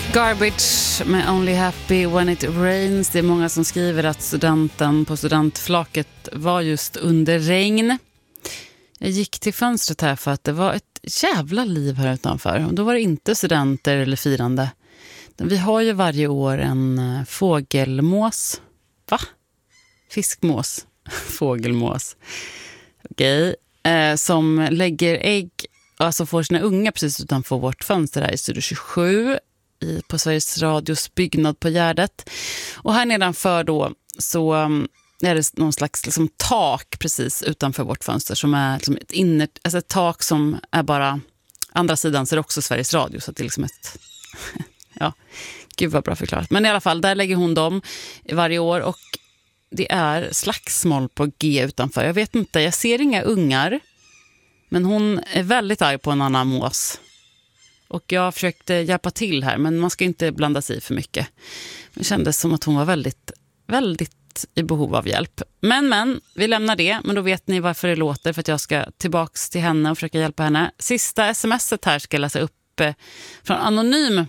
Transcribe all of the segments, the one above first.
Garbage med Only Happy When It Rains. Det är många som skriver att studenten på studentflaket var just under regn. Jag gick till fönstret här för att det var ett jävla liv här utanför. Och då var det inte studenter eller firande. Vi har ju varje år en fågelmås. Va? Fiskmås. Fågelmås. Okej. Som lägger ägg, alltså får sina unga precis utanför vårt fönster här i Studio 27 på Sveriges Radios byggnad på Gärdet. Och här nedanför då så är det någon slags liksom tak precis utanför vårt fönster som är liksom ett tak som är bara andra sidan, så är det också Sveriges Radio, så att det är liksom ett ja, gud vad bra förklarat. Men i alla fall, där lägger hon dem varje år och det är slagsmål på G utanför. Jag vet inte, jag ser inga ungar, men hon är väldigt arg på en annan mås. Och jag försökte hjälpa till här, men man ska inte blanda sig i för mycket. Det kändes som att hon var väldigt, väldigt i behov av hjälp. Men, vi lämnar det. Men då vet ni varför det låter, för att jag ska tillbaks till henne och försöka hjälpa henne. Sista smset här ska jag läsa upp från Anonym.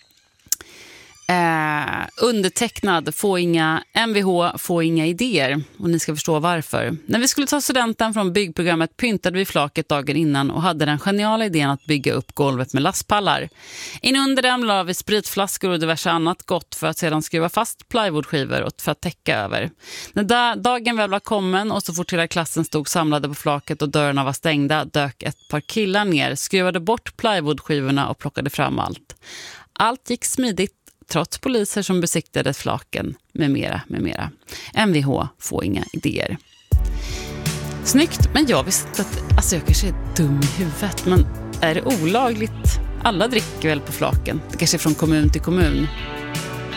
Undertecknad, MVH, få inga idéer. Och ni ska förstå varför. När vi skulle ta studenten från byggprogrammet pyntade vi flaket dagen innan och hade den geniala idén att bygga upp golvet med lastpallar. Inunder dem la vi spritflaskor och diverse annat gott för att sedan skruva fast plywoodskivor och för att täcka över. När dagen väl var kommen och så fort hela klassen stod samlade på flaket och dörrarna var stängda dök ett par killar ner, skruvade bort plywoodskivorna och plockade fram allt. Allt gick smidigt trots poliser som besiktade flaken med mera, med mera. MVH får inga idéer. Snyggt, men jag visste att jag kanske är dum i huvudet, men är det olagligt? Alla dricker väl på flaken. Det kanske är från kommun till kommun.